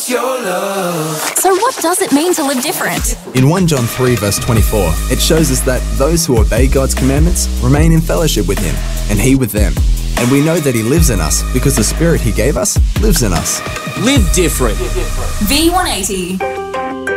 us your love. So what does it mean to live different? In 1 John 3 verse 24, it shows us that those who obey God's commandments remain in fellowship with Him, and He with them. And we know that He lives in us because the Spirit He gave us lives in us. Live different. V180.